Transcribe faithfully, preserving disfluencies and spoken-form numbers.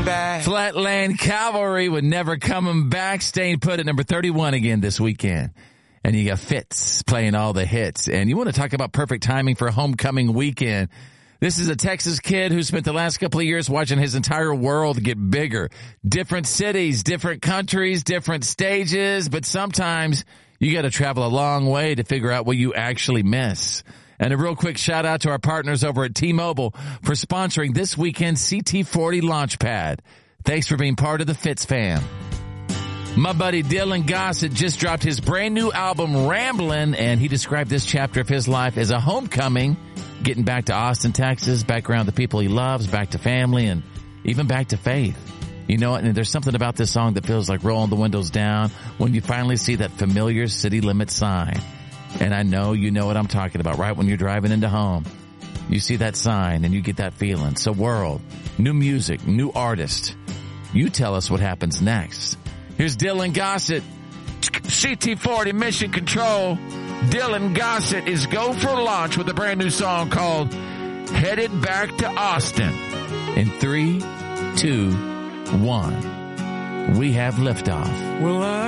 back. Flatland Cavalry with Never Coming Back, staying put at number thirty-one again this weekend. And you got Fitz playing all the hits. And you want to talk about perfect timing for homecoming weekend. This is a Texas kid who spent the last couple of years watching his entire world get bigger. Different cities, different countries, different stages. But sometimes you got to travel a long way to figure out what you actually miss. And a real quick shout out to our partners over at T-Mobile for sponsoring this weekend's C T forty Launchpad. Thanks for being part of the Fitz fam. My buddy Dylan Gossett just dropped his brand new album, Ramblin', and he described this chapter of his life as a homecoming, getting back to Austin, Texas, back around the people he loves, back to family, and even back to faith. You know what? And there's something about this song that feels like rolling the windows down when you finally see that familiar city limit sign. And I know you know what I'm talking about, right? When you're driving into home, you see that sign and you get that feeling. So world, new music, new artist. You tell us what happens next. Here's Dylan Gossett, C T forty Mission Control. Dylan Gossett is go for launch with a brand new song called Headed Back to Austin. In three, two, one, we have liftoff. Well, I